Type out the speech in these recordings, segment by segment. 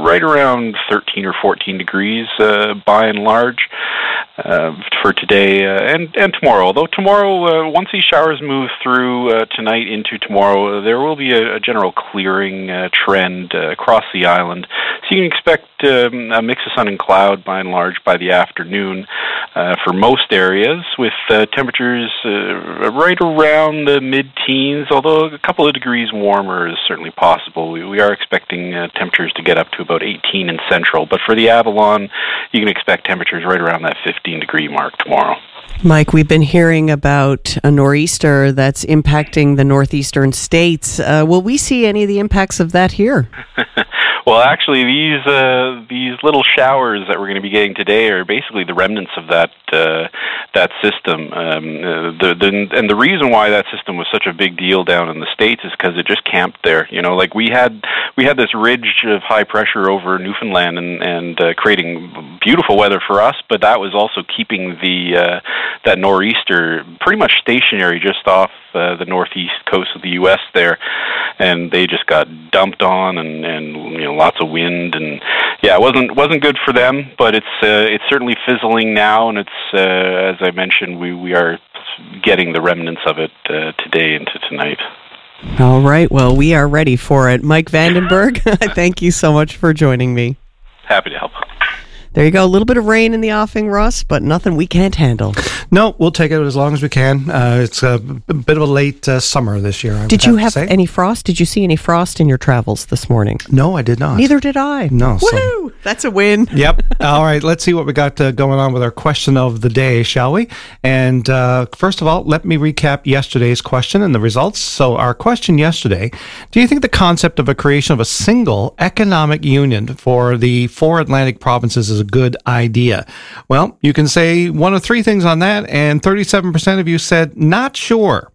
right around 13 or 14 degrees by and large for today and tomorrow. Although tomorrow, once these showers move through tonight into tomorrow, there will be a general clearing trend across the island. So you can expect a mix of sun and cloud by and large by the afternoon for most areas, with temperatures right around the mid-teens, although a couple of degrees warmer is certainly possible. We are expecting temperatures to get up to about 18 in central, but for the Avalon, you can expect temperatures right around that 15-degree mark tomorrow. Mike, we've been hearing about a nor'easter that's impacting the northeastern states. Will we see any of the impacts of that here? Well, actually, these little showers that we're going to be getting today are basically the remnants of that system. And the reason why that system was such a big deal down in the States is because it just camped there. You know, like we had this ridge of high pressure over Newfoundland and creating beautiful weather for us, but that was also keeping that nor'easter pretty much stationary just off the northeast coast of the U.S. there, and they just got dumped on and you know, lots of wind, and yeah, it wasn't good for them, but it's certainly fizzling now, and it's as I mentioned, we are getting the remnants of it today into tonight. All right, well, we are ready for it. Mike Vandenberg, thank you so much for joining me. Happy to help. There you go. A little bit of rain in the offing, Russ, but nothing we can't handle. No, we'll take it as long as we can. It's a bit of a late summer this year. Did you have any frost? Did you see any frost in your travels this morning? No, I did not. Neither did I. No. Woo! That's a win. Yep. All right, let's see what we got going on with our question of the day, shall we? And first of all, let me recap yesterday's question and the results. So our question yesterday, do you think the concept of a creation of a single economic union for the 4 Atlantic provinces is a good idea? Well, you can say one of 3 things on that, and 37% of you said not sure.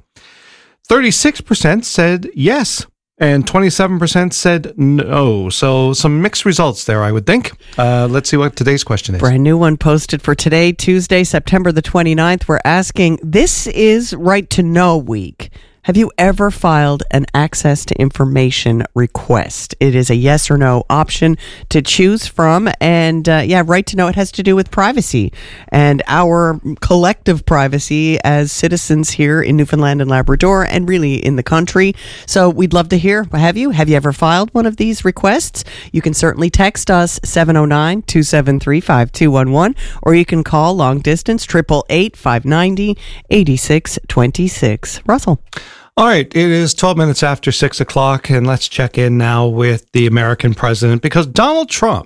36% said yes, and 27% said no. So some mixed results there, I would think. Let's see what today's question is. Brand new one posted for today, Tuesday, September the 29th. We're asking, this is Right to Know Week. Have you ever filed an access to information request? It is a yes or no option to choose from. And right to know, it has to do with privacy and our collective privacy as citizens here in Newfoundland and Labrador and really in the country. So we'd love to hear, have you ever filed one of these requests? You can certainly text us 709-273-5211, or you can call long distance 888-590-8626. Russell. All right, it is 12 minutes after 6 o'clock, and let's check in now with the American president, because Donald Trump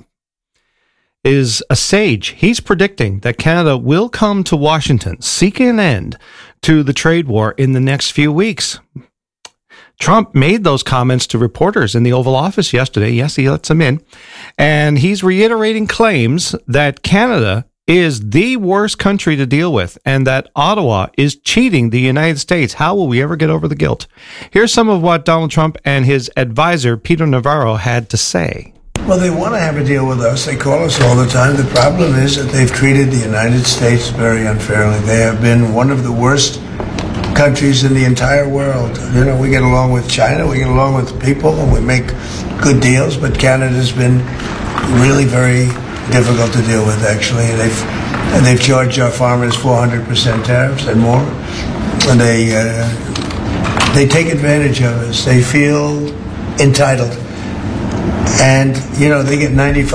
is a sage. He's predicting that Canada will come to Washington, seeking an end to the trade war in the next few weeks. Trump made those comments to reporters in the Oval Office yesterday. Yes, he lets them in. And he's reiterating claims that Canada is the worst country to deal with, and that Ottawa is cheating the United States. How will we ever get over the guilt? Here's some of what Donald Trump and his advisor, Peter Navarro, had to say. Well, they want to have a deal with us. They call us all the time. The problem is that they've treated the United States very unfairly. They have been one of the worst countries in the entire world. You know, we get along with China, we get along with people, and we make good deals, but Canada's been really very difficult to deal with, actually. And they've charged our farmers 400% tariffs and more. And they take advantage of us. They feel entitled. And, you know, they get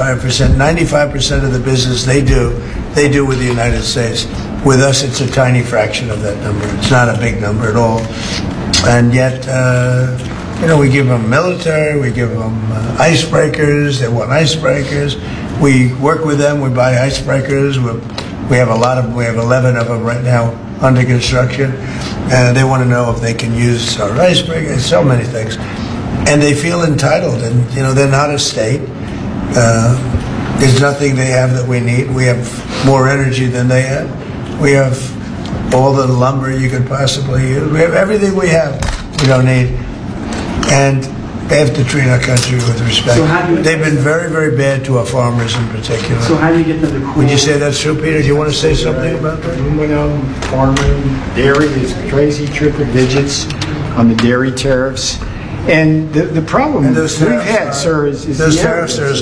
95% of the business they do with the United States. With us, it's a tiny fraction of that number. It's not a big number at all. And yet, you know, we give them military, we give them icebreakers. They want icebreakers. We work with them. We buy icebreakers. We have a lot of them. We have 11 of them right now under construction. And they want to know if they can use our icebreakers, so many things. And they feel entitled. And, you know, they're not a state. There's nothing they have that we need. We have more energy than they have. We have all the lumber you could possibly use. We have everything we have. We don't need. And they have to treat our country with respect. So they've been very, very bad to our farmers in particular. So how do you get them to cool? Would you say that's true, Peter? Do you want to say something about that? Aluminum, farming, dairy is crazy, triple digits on the dairy tariffs. And the problem we've had, sir, is those tariffs are